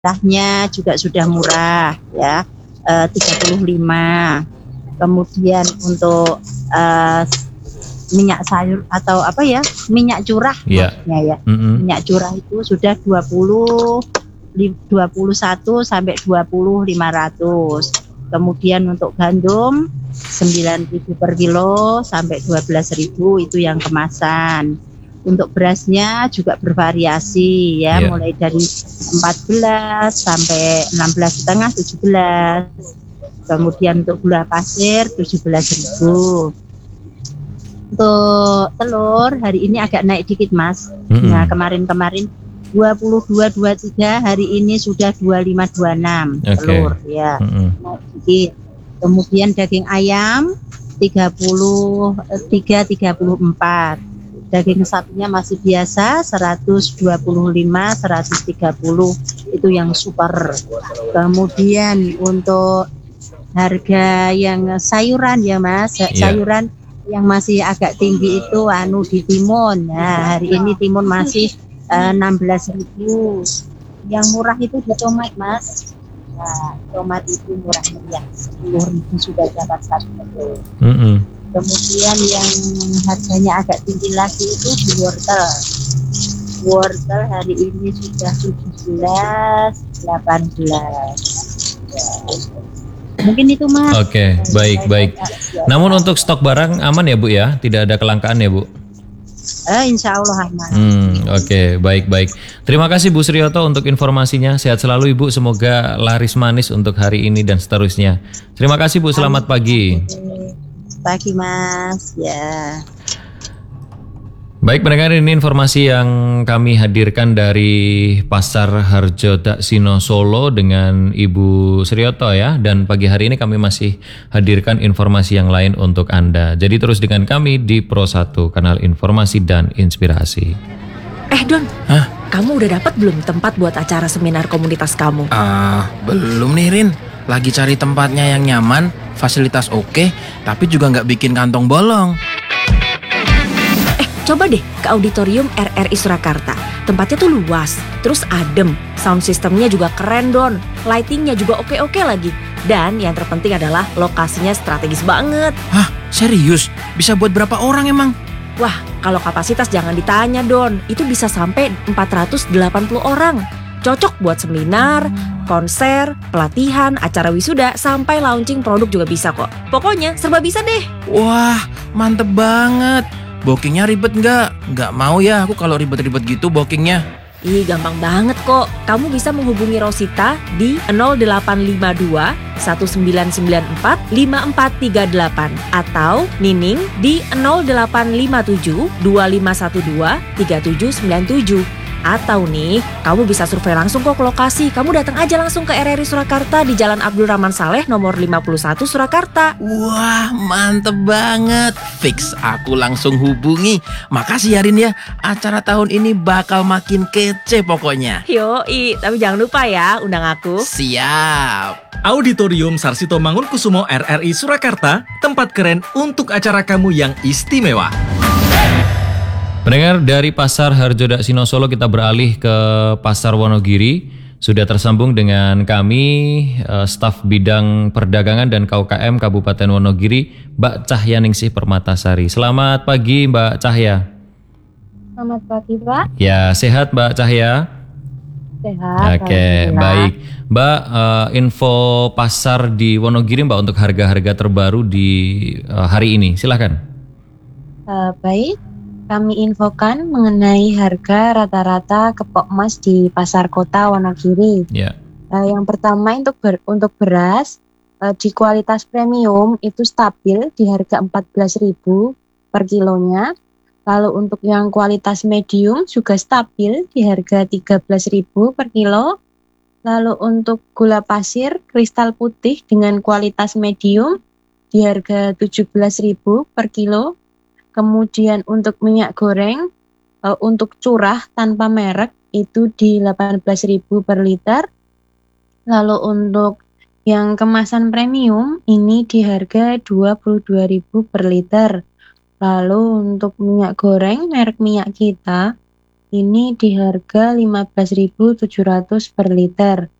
merahnya juga sudah murah ya, 35. Kemudian untuk minyak sayur atau apa ya, minyak curah maksudnya ya. Minyak curah itu sudah 21 sampai 20.500. Kemudian untuk gandum 9.000 per kilo sampai 12.000 itu yang kemasan. Untuk berasnya juga bervariasi ya, mulai dari 14 sampai 16,5, 17. Kemudian untuk gula pasir 17.000. Untuk telur hari ini agak naik dikit Mas. Nah kemarin-kemarin 22-23, hari ini sudah 25-26 telur ya, naik dikit. Kemudian daging ayam 33-34. Daging sapinya masih biasa 125-130, itu yang super. Kemudian untuk harga yang sayuran ya Mas, sayuran yang masih agak tinggi itu di timun. Nah hari ini timun masih 16.000. Yang murah itu di tomat Mas. Nah tomat itu murah meriah, 10.000 sudah dapat 1 kilo. Kemudian yang harganya agak tinggi lagi itu di wortel. Wortel hari ini sudah 17, 18 ya. Mungkin itu Mas. Oke, baik. Namun untuk stok barang aman ya Bu ya? Tidak ada kelangkaan ya Bu? Insya Allah aman. Oke, baik. Terima kasih Bu Sriyoto untuk informasinya. Sehat selalu Ibu, semoga laris manis untuk hari ini dan seterusnya. Terima kasih Bu, selamat pagi. Pagi Mas, ya. Baik pendengar, ini informasi yang kami hadirkan dari Pasar Harjo Daksino Solo dengan Ibu Sriyoto ya. Dan pagi hari ini kami masih hadirkan informasi yang lain untuk Anda. Jadi terus dengan kami di Pro 1, kanal informasi dan inspirasi. Don, kamu udah dapat belum tempat buat acara seminar komunitas kamu? Belum nih Rin. Lagi cari tempatnya yang nyaman, fasilitas oke, tapi juga nggak bikin kantong bolong. Coba deh ke auditorium RRI Surakarta. Tempatnya tuh luas, terus adem, sound systemnya juga keren Don, lightingnya juga oke-oke lagi. Dan yang terpenting adalah lokasinya strategis banget. Hah, serius? Bisa buat berapa orang emang? Wah, kalau kapasitas jangan ditanya Don, itu bisa sampai 480 orang. Cocok buat seminar, konser, pelatihan, acara wisuda, sampai launching produk juga bisa kok. Pokoknya serba bisa deh. Wah, mantep banget. Bookingnya ribet nggak? Nggak mau ya aku kalau ribet-ribet gitu bookingnya. Gampang banget kok. Kamu bisa menghubungi Rosita di 0852 1994 5438 atau Nining di 0857 2512 3797. Atau nih, kamu bisa survei langsung kok ke lokasi. Kamu datang aja langsung ke RRI Surakarta di Jalan Abdul Rahman Saleh nomor 51 Surakarta. Wah, mantep banget. Fix, aku langsung hubungi. Makasih ya Rin ya. Acara tahun ini bakal makin kece pokoknya. Yoi, tapi jangan lupa ya undang aku. Siap. Auditorium Sarsito Mangunkusumo RRI Surakarta, tempat keren untuk acara kamu yang istimewa. Pendengar, dari Pasar Harjo Daksino Solo kita beralih ke Pasar Wonogiri. Sudah tersambung dengan kami, staf bidang perdagangan dan KUKM Kabupaten Wonogiri, Mbak Cahyaningsih Permatasari. Selamat pagi Mbak Cahya. Selamat pagi Pak. Ya, sehat Mbak Cahya? Sehat. Oke, baik. Mbak, info pasar di Wonogiri Mbak untuk harga-harga terbaru di hari ini, silakan. Baik. Kami infokan mengenai harga rata-rata kepok emas di pasar kota Wonogiri. Yang pertama untuk beras di kualitas premium itu stabil di harga 14.000 per kilonya. Lalu untuk yang kualitas medium juga stabil di harga 13.000 per kilo. Lalu untuk gula pasir kristal putih dengan kualitas medium di harga 17.000 per kilo. Kemudian untuk minyak goreng untuk curah tanpa merek itu di 18.000 per liter. Lalu untuk yang kemasan premium ini di harga 22.000 per liter. Lalu untuk minyak goreng merek minyak kita ini di harga 15.700 per liter.